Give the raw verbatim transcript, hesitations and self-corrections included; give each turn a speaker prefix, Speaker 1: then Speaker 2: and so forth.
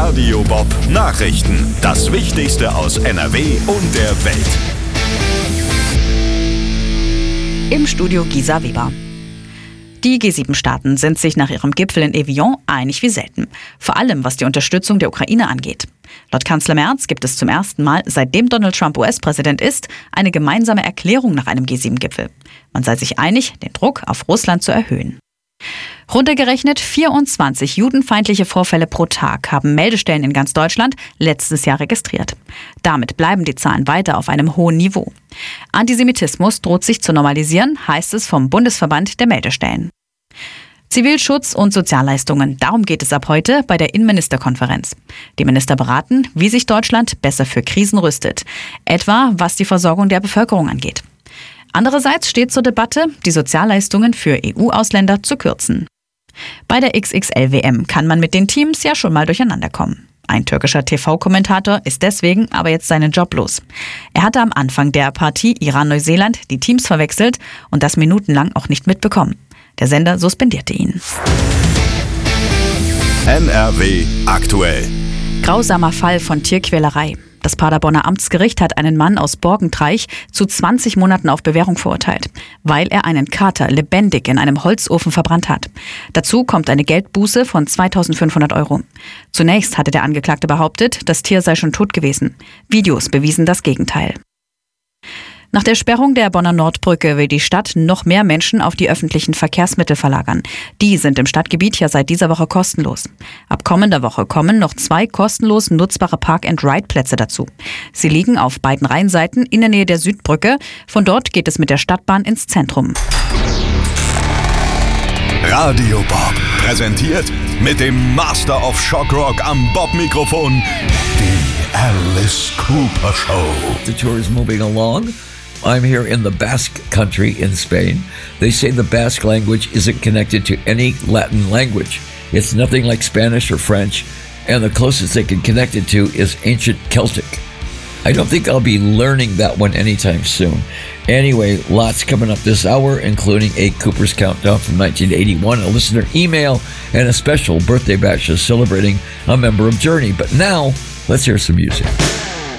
Speaker 1: Radio Bob Nachrichten. Das Wichtigste aus N R W und der Welt.
Speaker 2: Im Studio Gisa Weber. Die G sieben Staaten sind sich nach ihrem Gipfel in Evian einig wie selten. Vor allem, was die Unterstützung der Ukraine angeht. Laut Kanzler Merz gibt es zum ersten Mal, seitdem Donald Trump U S-Präsident ist, eine gemeinsame Erklärung nach einem G sieben Gipfel. Man sei sich einig, den Druck auf Russland zu erhöhen. Runtergerechnet vierundzwanzig judenfeindliche Vorfälle pro Tag haben Meldestellen in ganz Deutschland letztes Jahr registriert. Damit bleiben die Zahlen weiter auf einem hohen Niveau. Antisemitismus droht sich zu normalisieren, heißt es vom Bundesverband der Meldestellen. Zivilschutz und Sozialleistungen, darum geht es ab heute bei der Innenministerkonferenz. Die Minister beraten, wie sich Deutschland besser für Krisen rüstet, etwa was die Versorgung der Bevölkerung angeht. Andererseits steht zur Debatte, die Sozialleistungen für E U-Ausländer zu kürzen. Bei der X X L W M kann man mit den Teams ja schon mal durcheinander kommen. Ein türkischer T V-Kommentator ist deswegen aber jetzt seinen Job los. Er hatte am Anfang der Partie Iran-Neuseeland die Teams verwechselt und das minutenlang auch nicht mitbekommen. Der Sender suspendierte ihn.
Speaker 1: N R W aktuell.
Speaker 2: Grausamer Fall von Tierquälerei. Das Paderborner Amtsgericht hat einen Mann aus Borgentreich zu zwanzig Monaten auf Bewährung verurteilt, weil er einen Kater lebendig in einem Holzofen verbrannt hat. Dazu kommt eine Geldbuße von zweitausendfünfhundert Euro. Zunächst hatte der Angeklagte behauptet, das Tier sei schon tot gewesen. Videos bewiesen das Gegenteil. Nach der Sperrung der Bonner Nordbrücke will die Stadt noch mehr Menschen auf die öffentlichen Verkehrsmittel verlagern. Die sind im Stadtgebiet ja seit dieser Woche kostenlos. Ab kommender Woche kommen noch zwei kostenlos nutzbare Park-and-Ride-Plätze dazu. Sie liegen auf beiden Rheinseiten in der Nähe der Südbrücke. Von dort geht es mit der Stadtbahn ins Zentrum.
Speaker 1: Radio Bob präsentiert mit dem Master of Shock Rock am Bob-Mikrofon die Alice Cooper Show.
Speaker 3: The tour is moving along. I'm here in the Basque country in Spain. They say the Basque language isn't connected to any Latin language. It's nothing like Spanish or French, and the closest they can connect it to is ancient Celtic. I don't think I'll be learning that one anytime soon. Anyway, lots coming up this hour, including a Cooper's Countdown from nineteen eighty-one, a listener email, and a special birthday bash celebrating a member of Journey. But now, let's hear some music.